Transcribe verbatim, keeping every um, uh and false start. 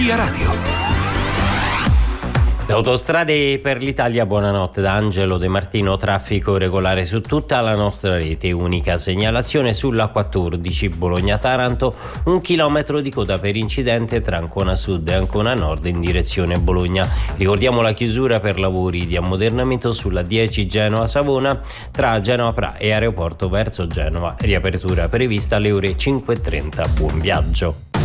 Via Radio. Autostrade per l'Italia, buonanotte da Angelo De Martino. Traffico regolare su tutta la nostra rete, unica segnalazione sulla quattordici Bologna-Taranto, un chilometro di coda per incidente tra Ancona Sud e Ancona Nord in direzione Bologna. Ricordiamo la chiusura per lavori di ammodernamento sulla dieci Genova-Savona tra Genova Pra e aeroporto verso Genova, riapertura prevista alle ore cinque e trenta. Buon viaggio.